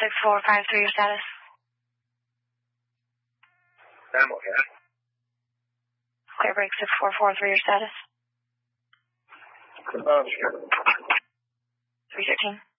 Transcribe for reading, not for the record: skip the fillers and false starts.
6453, your status? I'm okay. Clear break 6443, your status? Sure. 313.